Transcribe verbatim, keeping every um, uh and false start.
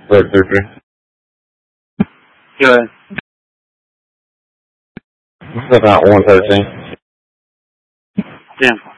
Right, three three. Go ahead. It's about one thirteen. Damn.